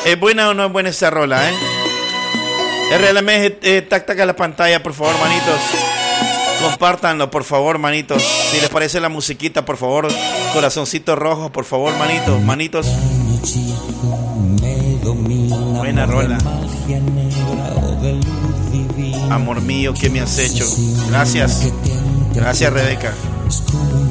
¿Es buena o no es buena esa rola, RLM, tac a la pantalla, por favor, manitos. Compártanlo, por favor, manitos. Si les parece la musiquita, por favor, corazoncito rojo, por favor, manitos, manitos. Buena rola. Amor mío, ¿qué me has hecho? Gracias. Gracias, Rebeca.